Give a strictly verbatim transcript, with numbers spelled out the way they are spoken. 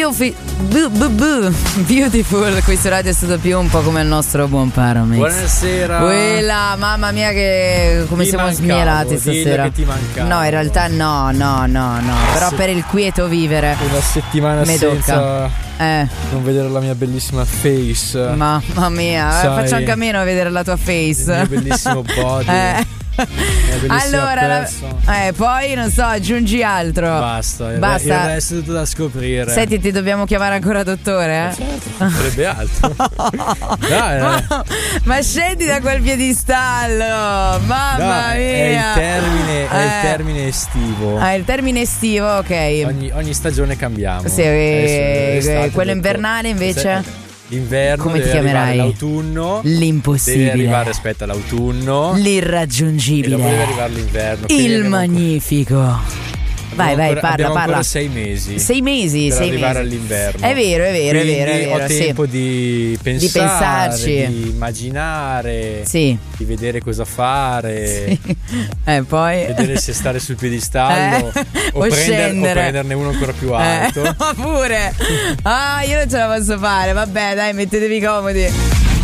Beautiful, bu, bu, bu, beautiful, qui su Radio Studio Più, un po' come il nostro buon Paramix. Buonasera. Quella, mamma mia, che come Ti siamo mancavo, smielati dillo stasera. che ti mancavo. No, in realtà no, no, no, no. Però per il quieto vivere una settimana mi senza tocca. Eh. non vedere la mia bellissima face. Mamma mia, Sai, faccio anche a meno a vedere la tua face. il mio bellissimo body. Eh. Allora, la, eh, poi non so, aggiungi altro. Basta, il, Basta. il resto è tutto da scoprire. Senti, ti dobbiamo chiamare ancora dottore? Eh? Certo, sarebbe altro. Dai, ma, ma scendi da quel piedistallo, mamma Dai, mia. È il termine, è eh. il termine estivo. Ah, il termine estivo, ok. Ogni, ogni stagione cambiamo. Sì, eh, quello invernale invece. Se, L'inverno come deve ti chiamerai? L'autunno l'impossibile, deve arrivare aspetta l'autunno, l'irraggiungibile, e dopo deve arrivare l'inverno, il abbiamo, magnifico. Vai, vai, ancora, parla, abbiamo parla. Ancora sei mesi. Sei mesi, per sei arrivare mesi. all'inverno. È vero, è vero, Quindi è vero, è vero. ho tempo sì. di pensare, di pensarci, di immaginare, sì. di vedere cosa fare, sì. E poi vedere se stare sul piedistallo eh, o, o, prender, o prenderne prenderne uno ancora più alto. Eh, ma pure. Ah, io non ce la posso fare. Vabbè, dai, mettetevi comodi.